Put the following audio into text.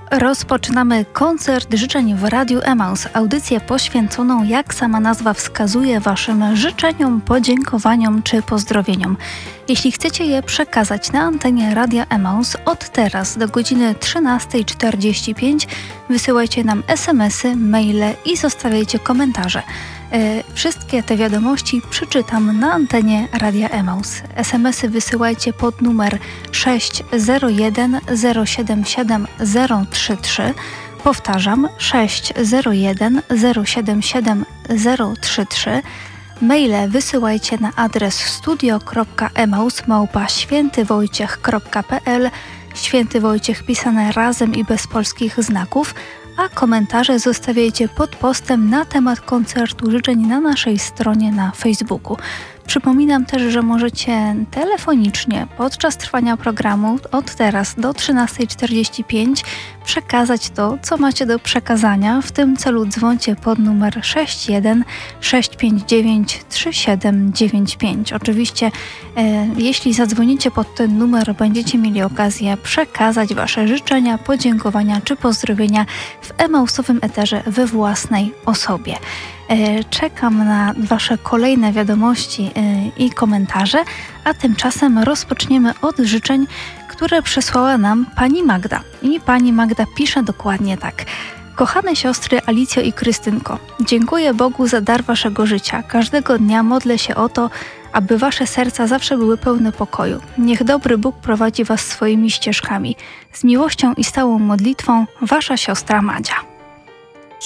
Rozpoczynamy koncert życzeń w Radiu Emaus, audycję poświęconą, jak sama nazwa wskazuje, Waszym życzeniom, podziękowaniom czy pozdrowieniom. Jeśli chcecie je przekazać na antenie Radia Emaus od teraz do godziny 13:45, wysyłajcie nam SMS-y, maile i zostawiajcie komentarze. Wszystkie te wiadomości przeczytam na antenie Radia Emaus. SMS-y wysyłajcie pod numer 601 077 033. Powtarzam, 601 077 033. Maile wysyłajcie na adres studio.emaus@świętywojciech.pl. Święty Wojciech pisane razem i bez polskich znaków, a komentarze zostawiajcie pod postem na temat koncertu życzeń na naszej stronie na Facebooku. Przypominam też, że możecie telefonicznie podczas trwania programu od teraz do 13:45 przekazać to, co macie do przekazania. W tym celu dzwońcie pod numer 61 659 3795. Oczywiście, jeśli zadzwonicie pod ten numer, będziecie mieli okazję przekazać Wasze życzenia, podziękowania czy pozdrowienia w emausowym eterze we własnej osobie. Czekam na Wasze kolejne wiadomości i komentarze, a tymczasem rozpoczniemy od życzeń, które przesłała nam pani Magda. I pani Magda pisze dokładnie tak. Kochane siostry Alicjo i Krystynko, dziękuję Bogu za dar Waszego życia. Każdego dnia modlę się o to, aby Wasze serca zawsze były pełne pokoju. Niech dobry Bóg prowadzi Was swoimi ścieżkami. Z miłością i stałą modlitwą, Wasza siostra Madzia.